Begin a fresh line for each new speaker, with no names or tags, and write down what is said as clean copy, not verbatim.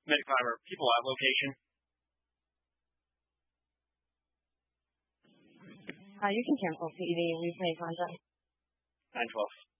Mid-Climber, people at location.
You can cancel the replay content.
912.